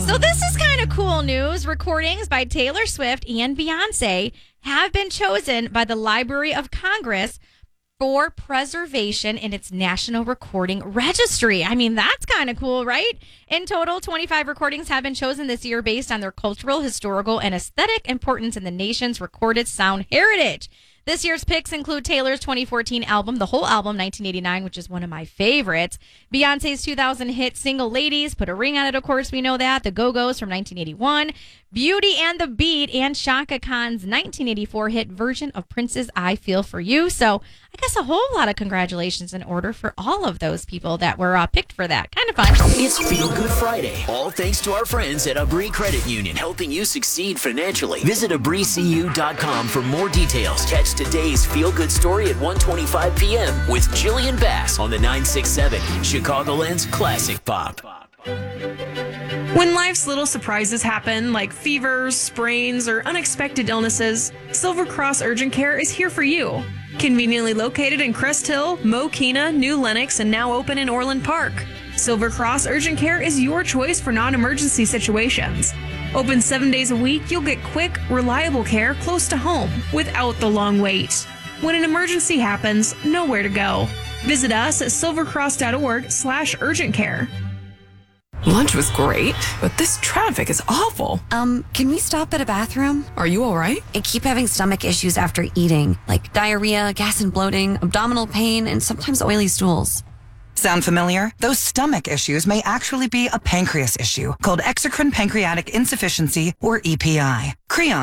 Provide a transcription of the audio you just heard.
So this is kind of cool news. Recordings by Taylor Swift and Beyonce have been chosen by the Library of Congress for preservation in its National Recording Registry. I mean, that's kind of cool, right? In total, 25 recordings have been chosen this year based on their cultural, historical, and aesthetic importance in the nation's recorded sound heritage. This year's picks include Taylor's 2014 album, the whole album, 1989, which is one of my favorites. Beyonce's 2000 hit single, Ladies, Put a Ring on It, of course, we know that. The Go-Go's from 1981. Beauty and the Beat, and Chaka Khan's 1984 hit version of Prince's I Feel For You. So I guess a whole lot of congratulations in order for all of those people that were picked for that. Kind of fun. It's Feel Good Friday, all thanks to our friends at Abri Credit Union, helping you succeed financially. Visit abricu.com for more details. Catch today's Feel Good story at 1:25 p.m. with Jillian Bass on the 967 Chicagoland's Classic Pop. When life's little surprises happen, like fevers, sprains, or unexpected illnesses, Silver Cross Urgent Care is here for you. Conveniently located in Crest Hill, Mokina, New Lenox, and now open in Orland Park. Silver Cross Urgent Care is your choice for non-emergency situations. Open 7 days a week, you'll get quick, reliable care close to home without the long wait. When an emergency happens, know where to go. Visit us at silvercross.org/urgent care. Lunch was great, but this traffic is awful. Can we stop at a bathroom? Are you all right? I keep having stomach issues after eating, like diarrhea, gas and bloating, abdominal pain, and sometimes oily stools. Sound familiar? Those stomach issues may actually be a pancreas issue called exocrine pancreatic insufficiency, or EPI. Creon